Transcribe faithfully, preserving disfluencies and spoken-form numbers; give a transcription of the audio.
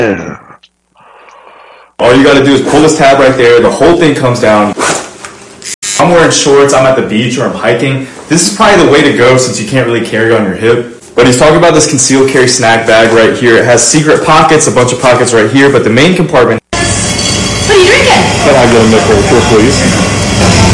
All you gotta do is pull this tab right there, the whole thing comes down. I'm wearing shorts, I'm at the beach or I'm hiking. This is probably the way to go since you can't really carry on your hip. But he's talking about this concealed carry snack bag right here. It has secret pockets, a bunch of pockets right here, but the main compartment... What are you drinking? Can I get a nickel, please?